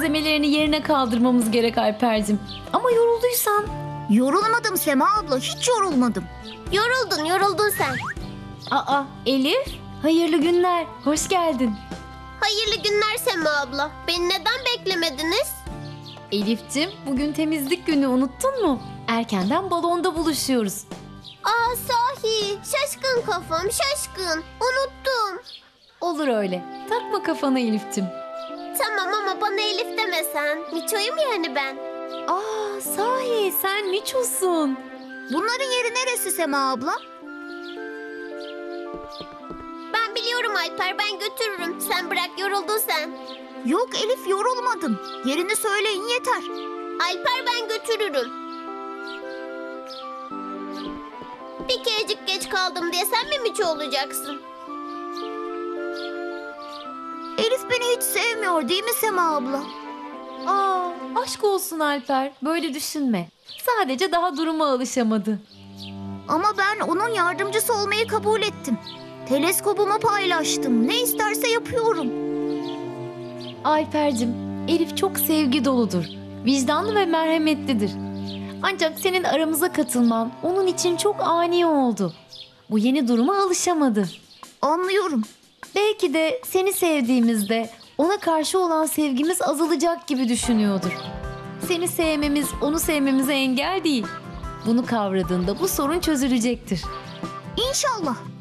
malzemelerini yerine kaldırmamız gerek Alper'cim. Ama yorulduysan... Yorulmadım Sema abla, hiç yorulmadım. Yoruldun sen. Aa Elif, hayırlı günler. Hoş geldin. Hayırlı günler Sema abla. Beni neden beklemediniz? Elif'cim, bugün temizlik günü, unuttun mu? Erkenden balonda buluşuyoruz. Aa sahi. Şaşkın kafam, şaşkın. Unuttum. Olur öyle. Takma kafana Elif'cim. Tamam ama bana Elif demesen. Miço'yum yani ben. Aa sahi, sen Miço'sun. Bunların yeri neresi Sema abla? Ben biliyorum Alper, ben götürürüm. Sen bırak, yoruldun sen. Yok Elif, yorulmadım. Yerini söyleyin yeter. Alper, ben götürürüm. Bir kerecik geç kaldım diye sen mi Miço olacaksın? Elif beni hiç sevmiyor değil mi Sema abla? Aa, aşk olsun Alper, böyle düşünme. Sadece daha duruma alışamadı. Ama ben onun yardımcısı olmayı kabul ettim. Teleskobumu paylaştım. Ne isterse yapıyorum. Alper'cim, Elif çok sevgi doludur. Vicdanlı ve merhametlidir. Ancak senin aramıza katılman onun için çok ani oldu. Bu yeni duruma alışamadı. Anlıyorum. Belki de seni sevdiğimizde ona karşı olan sevgimiz azalacak gibi düşünüyordur. Seni sevmemiz onu sevmemize engel değil. Bunu kavradığında bu sorun çözülecektir. İnşallah.